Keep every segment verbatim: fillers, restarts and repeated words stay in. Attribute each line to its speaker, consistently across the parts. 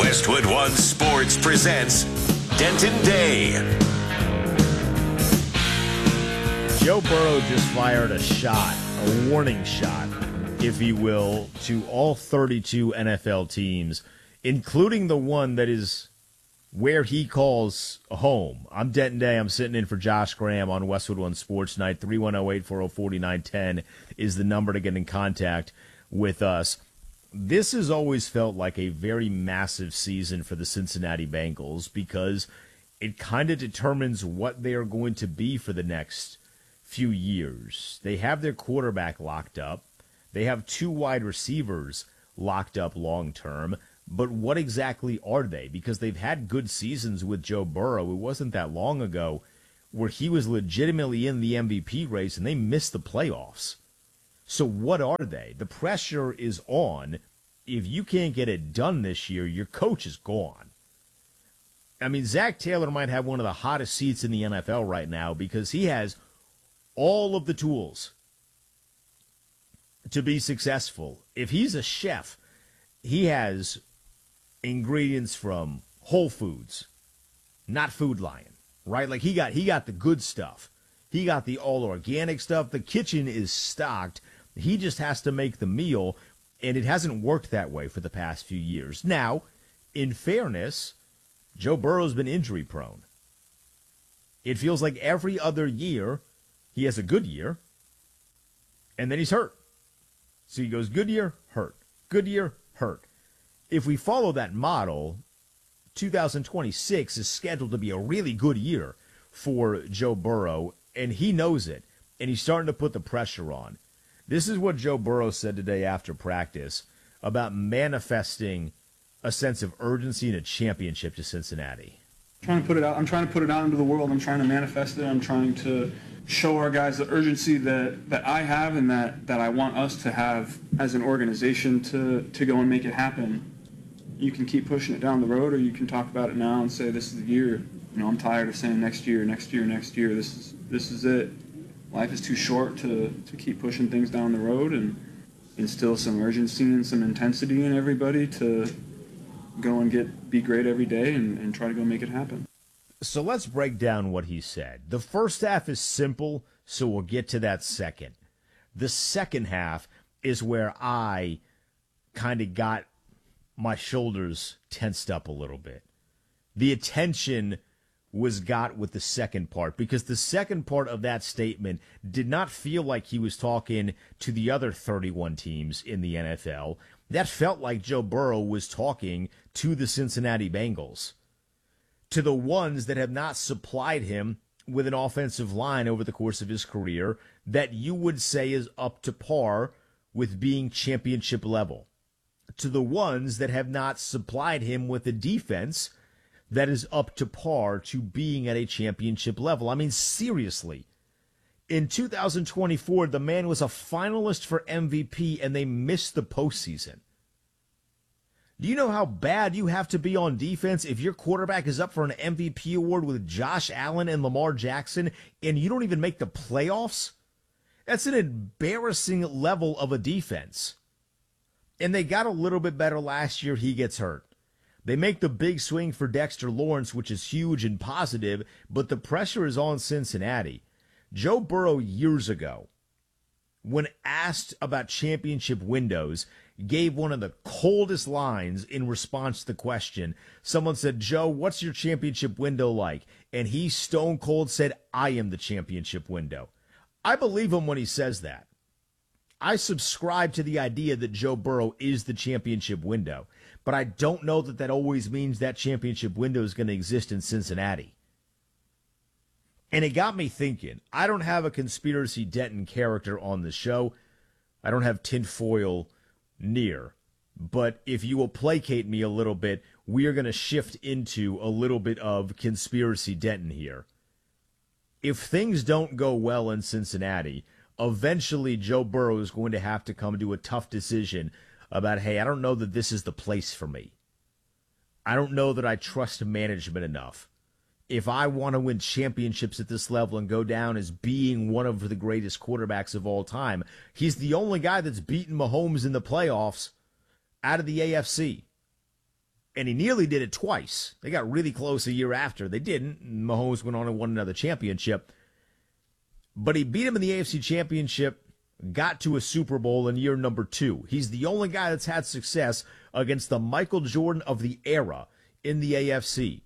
Speaker 1: Westwood One Sports presents Denton Day.
Speaker 2: Joe Burrow just fired a shot, a warning shot, if you will, to all thirty-two N F L teams, including the one that is where he calls home. I'm Denton Day. I'm sitting in for Josh Graham on Westwood One Sports Night. three one zero, eight four zero, four nine one zero is the number to get in contact with us. This has always felt like a very massive season for the Cincinnati Bengals because it kind of determines what they are going to be for the next few years. They have their quarterback locked up. They have two wide receivers locked up long term. But what exactly are they? Because they've had good seasons with Joe Burrow. It wasn't that long ago where he was legitimately in the M V P race and they missed the playoffs. So what are they? The pressure is on. If you can't get it done this year, your coach is gone. I mean, Zach Taylor might have one of the hottest seats in the N F L right now because he has all of the tools to be successful. If he's a chef, he has ingredients from Whole Foods, not Food Lion, right? Like he got he got the good stuff. He got the all organic stuff. The kitchen is stocked. He just has to make the meal, and it hasn't worked that way for the past few years. Now, in fairness, Joe Burrow's been injury prone. It feels like every other year he has a good year, and then he's hurt. So he goes good year, hurt. Good year, hurt. If we follow that model, two thousand twenty-six is scheduled to be a really good year for Joe Burrow, and he knows it, and he's starting to put the pressure on. This is what Joe Burrow said today after practice about manifesting a sense of urgency and a championship to Cincinnati.
Speaker 3: Trying to put it out. I'm trying to put it out into the world. I'm trying to manifest it. I'm trying to show our guys the urgency that, that I have and that, that I want us to have as an organization to, to go and make it happen. You can keep pushing it down the road, or you can talk about it now and say this is the year. You know, I'm tired of saying next year, next year, next year. This is this is it. Life is too short to, to keep pushing things down the road and instill some urgency and some intensity in everybody to go and get be great every day and, and try to go make it happen.
Speaker 2: So let's break down what he said. The first half is simple, so we'll get to that second. The second half is where I kind of got my shoulders tensed up a little bit. The attention was got with the second part because the second part of that statement did not feel like he was talking to the other thirty-one teams in the N F L. That felt like Joe Burrow was talking to the Cincinnati Bengals, to the ones that have not supplied him with an offensive line over the course of his career that you would say is up to par with being championship level, to the ones that have not supplied him with a defense that is up to par to being at a championship level. I mean, seriously, in two thousand twenty-four, the man was a finalist for M V P and they missed the postseason. Do you know how bad you have to be on defense if your quarterback is up for an M V P award with Josh Allen and Lamar Jackson and you don't even make the playoffs? That's an embarrassing level of a defense. And they got a little bit better last year. He gets hurt. They make the big swing for Dexter Lawrence, which is huge and positive, but the pressure is on Cincinnati. Joe Burrow years ago, when asked about championship windows, gave one of the coldest lines in response to the question. Someone said, Joe, what's your championship window like? And he stone cold said, I am the championship window. I believe him when he says that. I subscribe to the idea that Joe Burrow is the championship window, but I don't know that that always means that championship window is going to exist in Cincinnati. And it got me thinking. I don't have a conspiracy Denton character on the show. I don't have tinfoil near. But if you will placate me a little bit, we are going to shift into a little bit of conspiracy Denton here. If things don't go well in Cincinnati, eventually Joe Burrow is going to have to come to a tough decision about, hey, I don't know that this is the place for me. I don't know that I trust management enough. If I want to win championships at this level and go down as being one of the greatest quarterbacks of all time, he's the only guy that's beaten Mahomes in the playoffs out of the A F C. And he nearly did it twice. They got really close a year after. They didn't. Mahomes went on and won another championship. But he beat him in the A F C Championship, got to a Super Bowl in year number two. He's the only guy that's had success against the Michael Jordan of the era in the A F C.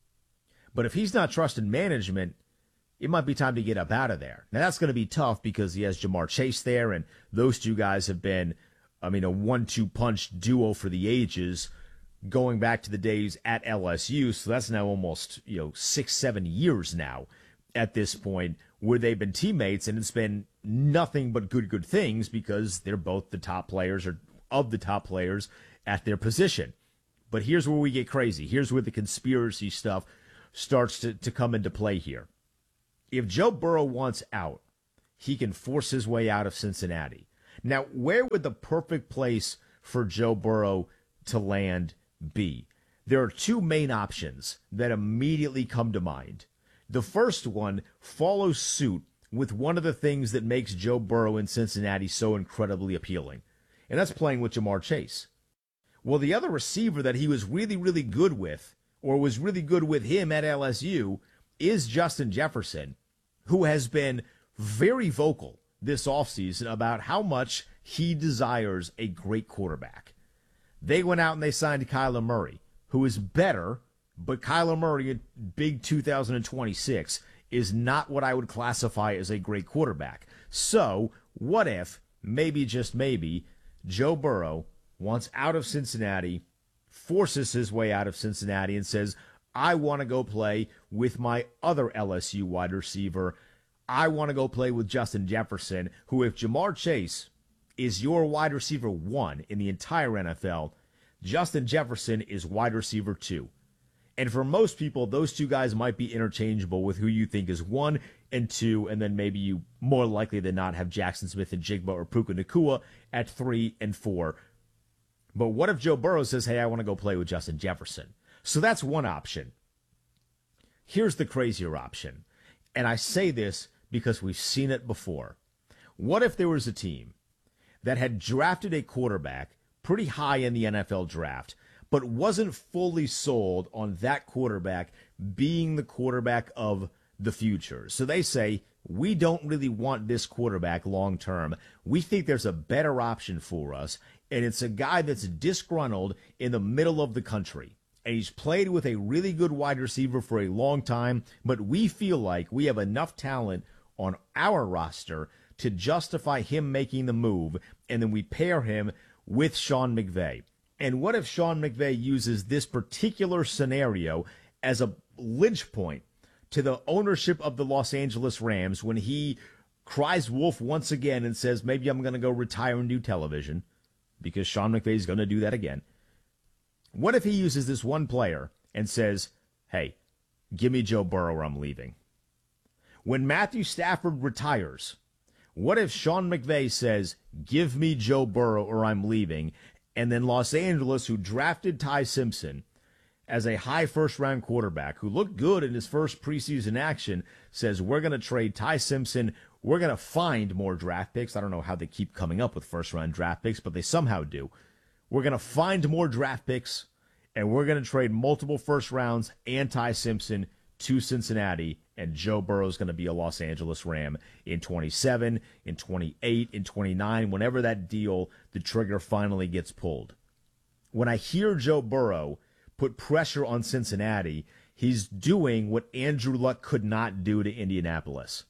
Speaker 2: But if he's not trusting management, it might be time to get up out of there. Now, that's going to be tough because he has Jamar Chase there, and those two guys have been, I mean, a one two punch duo for the ages going back to the days at L S U. So that's now almost, you know, six, seven years now at this point where they've been teammates, and it's been nothing but good, good things because they're both the top players or of the top players at their position. But here's where we get crazy. Here's where the conspiracy stuff starts to, to come into play here. If Joe Burrow wants out, he can force his way out of Cincinnati. Now, where would the perfect place for Joe Burrow to land be? There are two main options that immediately come to mind. The first one follows suit with one of the things that makes Joe Burrow in Cincinnati so incredibly appealing, and that's playing with Jamar Chase. Well, the other receiver that he was really, really good with, or was really good with him at L S U, is Justin Jefferson, who has been very vocal this offseason about how much he desires a great quarterback. They went out and they signed Kyler Murray, who is better, but Kyler Murray in big two thousand twenty-six is not what I would classify as a great quarterback. So what if, maybe just maybe, Joe Burrow wants out of Cincinnati, forces his way out of Cincinnati, and says, I want to go play with my other L S U wide receiver. I want to go play with Justin Jefferson, who, if Jamar Chase is your wide receiver one in the entire N F L, Justin Jefferson is wide receiver two. And for most people, those two guys might be interchangeable with who you think is one and two, and then maybe you, more likely than not, have Jackson Smith and Jigba or Puka Nacua at three and four. But what if Joe Burrow says, hey, I want to go play with Justin Jefferson? So that's one option. Here's the crazier option. And I say this because we've seen it before. What if there was a team that had drafted a quarterback pretty high in the N F L draft, but wasn't fully sold on that quarterback being the quarterback of the future? So they say, we don't really want this quarterback long term. We think there's a better option for us, and it's a guy that's disgruntled in the middle of the country. And he's played with a really good wide receiver for a long time, but we feel like we have enough talent on our roster to justify him making the move, and then we pair him with Sean McVay. And what if Sean McVay uses this particular scenario as a lynch point to the ownership of the Los Angeles Rams when he cries wolf once again and says, maybe I'm going to go retire and do television, because Sean McVay is going to do that again? What if he uses this one player and says, hey, give me Joe Burrow or I'm leaving? When Matthew Stafford retires, what if Sean McVay says, give me Joe Burrow or I'm leaving? And then Los Angeles, who drafted Ty Simpson as a high first-round quarterback, who looked good in his first preseason action, says, we're going to trade Ty Simpson. We're going to find more draft picks. I don't know how they keep coming up with first-round draft picks, but they somehow do. We're going to find more draft picks, and we're going to trade multiple first rounds and Ty Simpson to Cincinnati, and Joe Burrow is going to be a Los Angeles Ram in twenty-seven, in twenty-eight, in twenty-nine, whenever that deal, the trigger finally gets pulled. When I hear Joe Burrow put pressure on Cincinnati, he's doing what Andrew Luck could not do to Indianapolis.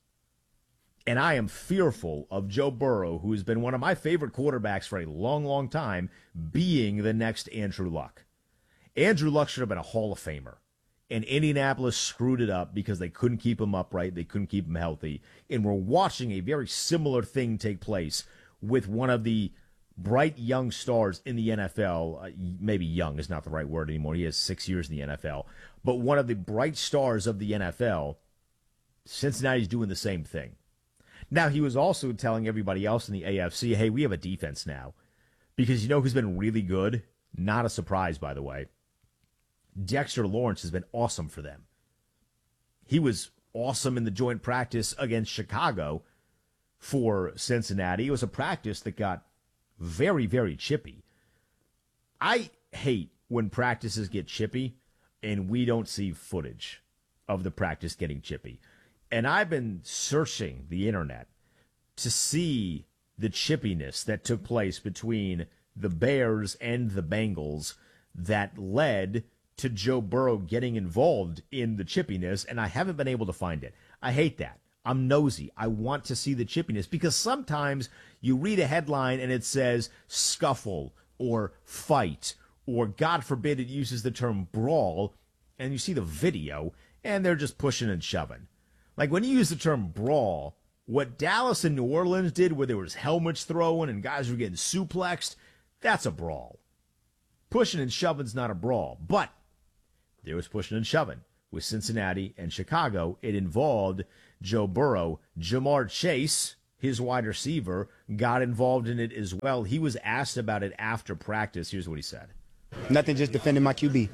Speaker 2: And I am fearful of Joe Burrow, who has been one of my favorite quarterbacks for a long, long time, being the next Andrew Luck. Andrew Luck should have been a Hall of Famer. And Indianapolis screwed it up because they couldn't keep him upright. They couldn't keep him healthy. And we're watching a very similar thing take place with one of the bright young stars in the N F L. Uh, maybe young is not the right word anymore. He has six years in the N F L. But one of the bright stars of the N F L, Cincinnati's doing the same thing. Now, he was also telling everybody else in the A F C, hey, we have a defense now. Because you know who's been really good? Not a surprise, by the way. Dexter Lawrence has been awesome for them. He was awesome in the joint practice against Chicago for Cincinnati. It was a practice that got very, very chippy. I hate when practices get chippy and we don't see footage of the practice getting chippy. And I've been searching the internet to see the chippiness that took place between the Bears and the Bengals that led to Joe Burrow getting involved in the chippiness, and I haven't been able to find it. I hate that. I'm nosy. I want to see the chippiness because sometimes you read a headline and it says scuffle or fight, or God forbid it uses the term brawl, and you see the video and they're just pushing and shoving. Like when you use the term brawl, what Dallas and New Orleans did where there was helmets throwing and guys were getting suplexed, that's a brawl. Pushing and shoving's not a brawl, but there was pushing and shoving with Cincinnati and Chicago. It involved Joe Burrow. Jamar Chase, his wide receiver, got involved in it as well. He was asked about it after practice. Here's what he said.
Speaker 4: Nothing, just defending my Q B.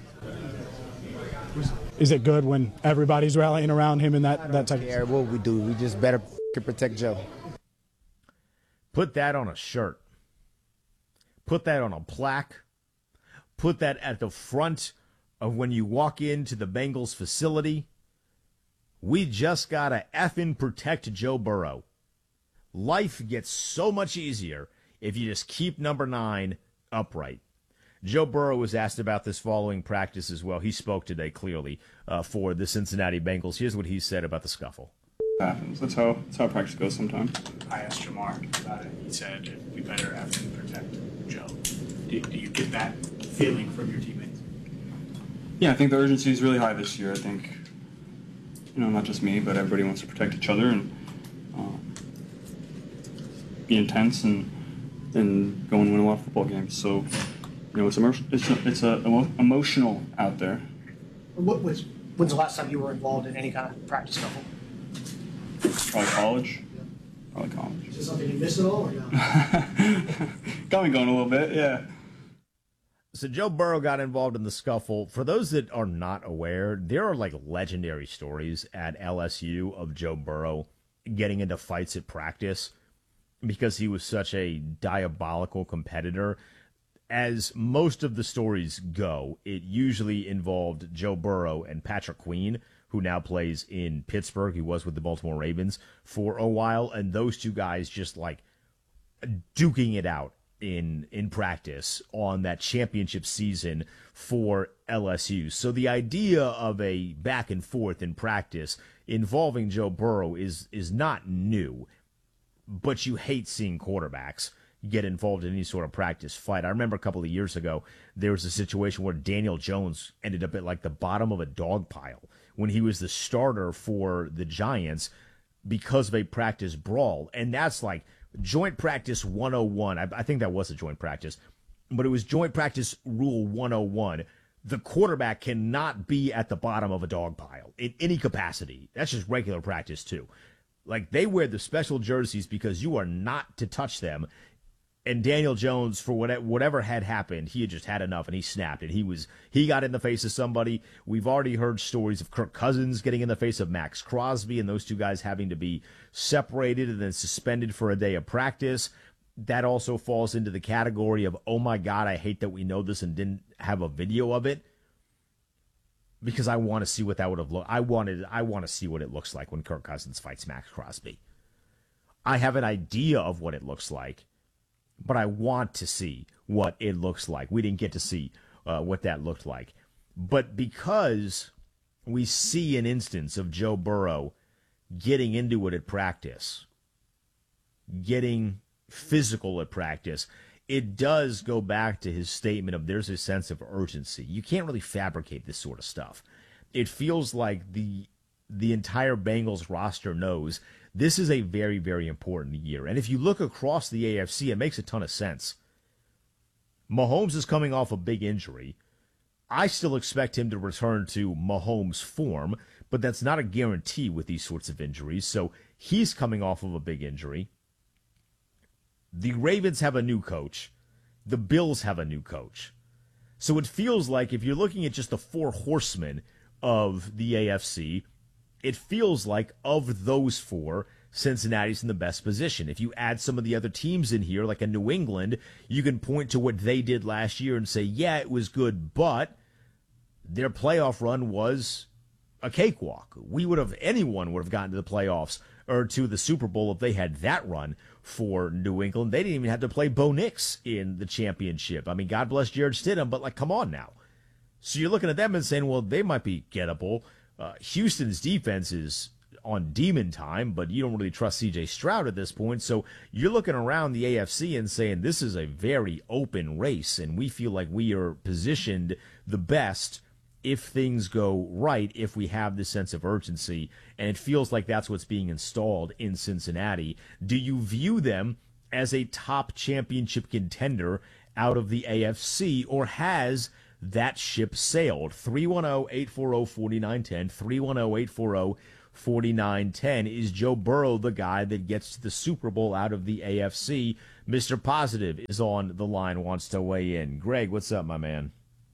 Speaker 5: Is it good when everybody's rallying around him and that, that type of
Speaker 4: Yeah, what we do, we just better f- protect Joe.
Speaker 2: Put that on a shirt. Put that on a plaque. Put that at the front of when you walk into the Bengals facility. We just got to effing protect Joe Burrow. Life gets so much easier if you just keep number nine upright. Joe Burrow was asked about this following practice as well. He spoke today clearly uh, for the Cincinnati Bengals. Here's what he said about the scuffle.
Speaker 3: Happens. That's how that's how practice goes sometimes.
Speaker 6: I asked Jamar about it. He said we better have to protect Joe. Do, do you get that feeling from your teammates?
Speaker 3: Yeah, I think the urgency is really high this year. I think, you know, not just me, but everybody wants to protect each other and um, be intense and and go and win a lot of football games. So, you know, it's emo- it's a, it's a emo- emotional out there.
Speaker 7: What was when's the last time you were involved in any kind of practice scuffle?
Speaker 3: Probably college. Probably college.
Speaker 7: Is it something you miss at all or no?
Speaker 3: Got me going a little bit, yeah.
Speaker 2: So Joe Burrow got involved in the scuffle. For those that are not aware, there are like legendary stories at L S U of Joe Burrow getting into fights at practice because he was such a diabolical competitor. As most of the stories go, it usually involved Joe Burrow and Patrick Queen, who now plays in Pittsburgh. He was with the Baltimore Ravens for a while, and those two guys just like duking it out in in practice on that championship season for L S U. So the idea of a back and forth in practice involving Joe Burrow is is not new, but you hate seeing quarterbacks get involved in any sort of practice fight. I remember a couple of years ago, there was a situation where Daniel Jones ended up at like the bottom of a dog pile when he was the starter for the Giants because of a practice brawl. And that's like joint practice one oh one. I, I think that was a joint practice, but it was joint practice rule one oh one. The quarterback cannot be at the bottom of a dog pile in any capacity. That's just regular practice too. Like they wear the special jerseys because you are not to touch them. And Daniel Jones, for whatever, whatever had happened, he had just had enough and he snapped it. He was he got in the face of somebody. We've already heard stories of Kirk Cousins getting in the face of Max Crosby and those two guys having to be separated and then suspended for a day of practice. That also falls into the category of, oh my God, I hate that we know this and didn't have a video of it. Because I want to see what that would have looked. I wanted I want to see what it looks like when Kirk Cousins fights Max Crosby. I have an idea of what it looks like, but I want to see what it looks like. We didn't get to see uh, what that looked like. But because we see an instance of Joe Burrow getting into it at practice, getting physical at practice, it does go back to his statement of there's a sense of urgency. You can't really fabricate this sort of stuff. It feels like the the entire Bengals roster knows this is a very, very important year. And if you look across the A F C, it makes a ton of sense. Mahomes is coming off a big injury. I still expect him to return to Mahomes' form, but that's not a guarantee with these sorts of injuries. So he's coming off of a big injury. The Ravens have a new coach. The Bills have a new coach. So it feels like if you're looking at just the four horsemen of the A F C, it feels like of those four, Cincinnati's in the best position. If you add some of the other teams in here, like a New England, you can point to what they did last year and say, yeah, it was good, but their playoff run was a cakewalk. We would have, anyone would have gotten to the playoffs or to the Super Bowl if they had that run for New England. They didn't even have to play Bo Nix in the championship. I mean, God bless Jared Stidham, but like, come on now. So you're looking at them and saying, well, they might be gettable. Uh, Houston's defense is on demon time, but you don't really trust C J Stroud at this point. So you're looking around the A F C and saying this is a very open race, and we feel like we are positioned the best if things go right, if we have this sense of urgency, and it feels like that's what's being installed in Cincinnati. Do you view them as a top championship contender out of the A F C, or has that ship sailed? three one zero, eight four zero, four nine one zero, three one zero, eight four zero, four nine one zero. Is Joe Burrow the guy that gets to the Super Bowl out of the A F C? Mister Positive is on the line, wants to weigh in. Greg, what's up, my man?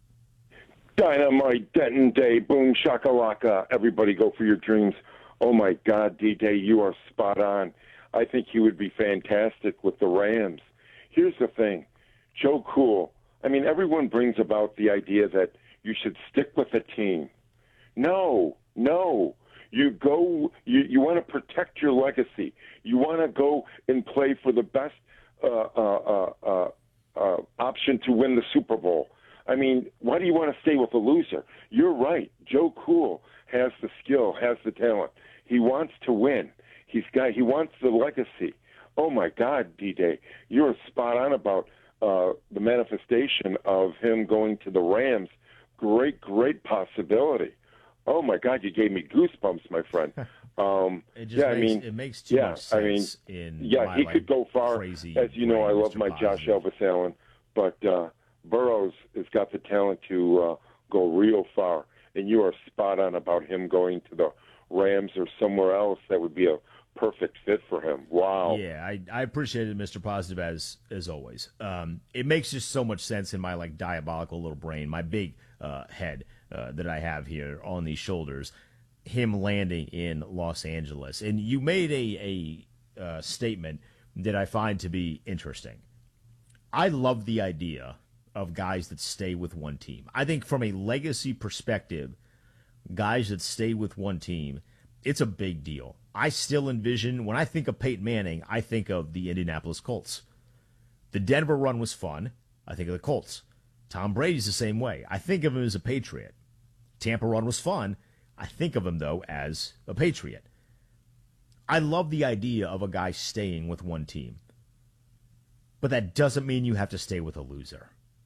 Speaker 8: Dynamite, Denton Day, boom, shakalaka. Everybody go for your dreams. Oh, my God, D-Day, you are spot on. I think he would be fantastic with the Rams. Here's the thing. Joe Cool, I mean, everyone brings about the idea that you should stick with a team. No, no. You go, you, you want to protect your legacy. You want to go and play for the best uh, uh, uh, uh, uh, option to win the Super Bowl. I mean, why do you want to stay with a loser? You're right. Joe Cool has the skill, has the talent. He wants to win. He's got. He wants the legacy. Oh, my God, D-Day, you're spot on about uh, the manifestation of him going to the Rams. Great, great possibility. Oh, my God, you gave me goosebumps, my friend. Um,
Speaker 2: it just
Speaker 8: yeah,
Speaker 2: makes,
Speaker 8: I mean,
Speaker 2: it makes too
Speaker 8: yeah,
Speaker 2: much sense.
Speaker 8: I mean,
Speaker 2: in
Speaker 8: yeah,
Speaker 2: my,
Speaker 8: he
Speaker 2: like,
Speaker 8: could go far.
Speaker 2: crazy
Speaker 8: As you know,
Speaker 2: brain,
Speaker 8: I love
Speaker 2: Mister
Speaker 8: my Josh
Speaker 2: Positive.
Speaker 8: Elvis Allen, but uh, Burrows has got the talent to uh, go real far, and you are spot on about him going to the Rams or somewhere else. That would be a perfect fit for him. Wow.
Speaker 2: Yeah, I, I appreciate it, Mister Positive, as as always. Um, it makes just so much sense in my like diabolical little brain, my big uh, head uh, that I have here on these shoulders. Him landing in Los Angeles, and you made a a uh, statement that I find to be interesting. I love the idea of guys that stay with one team. I think from a legacy perspective, guys that stay with one team, it's a big deal. I still envision, when I think of Peyton Manning, I think of the Indianapolis Colts. The Denver run was fun. I think of the Colts. Tom Brady's the same way. I think of him as a Patriot. Tampa run was fun. I think of him, though, as a Patriot. I love the idea of a guy staying with one team. But that doesn't mean you have to stay with a loser.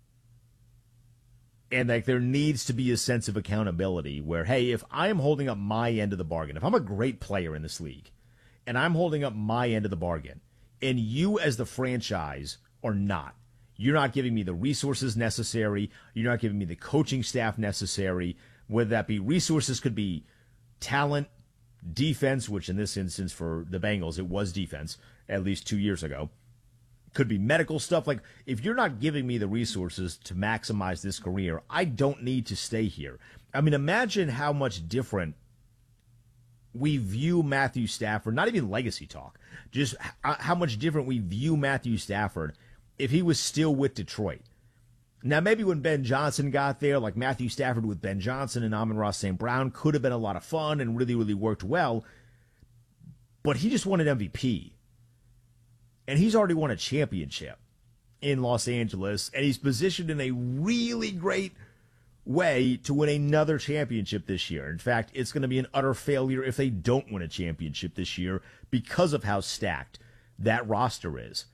Speaker 2: And like there needs to be a sense of accountability where, hey, if I am holding up my end of the bargain, if I'm a great player in this league, and I'm holding up my end of the bargain, and you as the franchise are not, you're not giving me the resources necessary, you're not giving me the coaching staff necessary, whether that be resources, could be talent, defense, which in this instance for the Bengals, it was defense, at least two years ago. Could be medical stuff. Like, if you're not giving me the resources to maximize this career, I don't need to stay here. I mean, imagine how much different we view Matthew Stafford, not even legacy talk, just how much different we view Matthew Stafford if he was still with Detroit. Now, maybe when Ben Johnson got there, like Matthew Stafford with Ben Johnson and Amon-Ra Saint Brown could have been a lot of fun and really, really worked well, but he just won an M V P. And he's already won a championship in Los Angeles, and he's positioned in a really great way to win another championship this year. In fact, it's going to be an utter failure if they don't win a championship this year because of how stacked that roster is.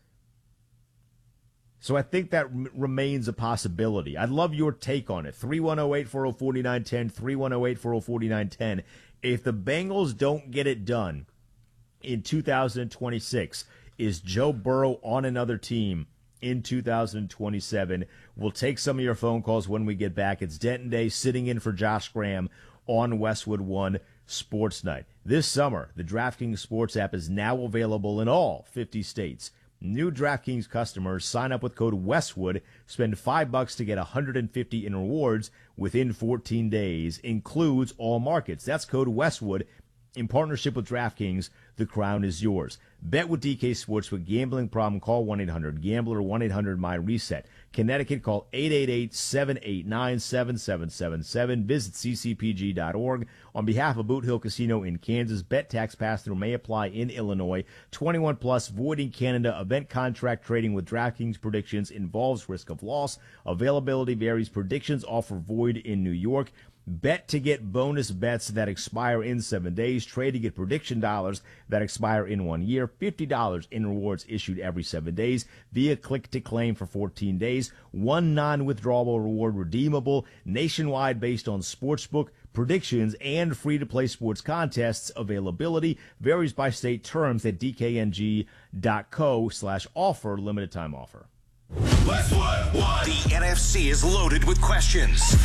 Speaker 2: So I think that r- remains a possibility. I'd love your take on it. three one zero, eight four zero, four nine one zero, three one zero, eight four zero, four nine one zero. If the Bengals don't get it done in two thousand twenty-six, is Joe Burrow on another team in two thousand twenty-seven? We'll take some of your phone calls when we get back. It's Denton Day sitting in for Josh Graham on Westwood One Sports Night. This summer, the DraftKings Sports app is now available in all fifty states. New DraftKings customers sign up with code Westwood, spend five bucks to get one hundred fifty in rewards within fourteen days. Includes all markets. That's code Westwood In partnership with DraftKings, the crown is yours. Bet with D K Sportsbook. Gambling problem? Call one eight hundred gambler, one eight hundred my reset. Connecticut, call eight eight eight, seven eight nine, seven seven seven seven. Visit c c p g dot org. On behalf of Boot Hill Casino in Kansas, bet tax pass-through may apply in Illinois. twenty-one plus, void in Canada. Event contract trading with DraftKings predictions involves risk of loss. Availability varies. Predictions offer void in New York. Bet to get bonus bets that expire in seven days. Trade to get prediction dollars that expire in one year. fifty dollars in rewards issued every seven days via click to claim for fourteen days. One non-withdrawable reward redeemable nationwide based on sportsbook predictions and free-to-play sports contests. Availability varies by state. Terms at d k n g dot co slash offer. Limited time offer.
Speaker 1: The N F C is loaded with questions.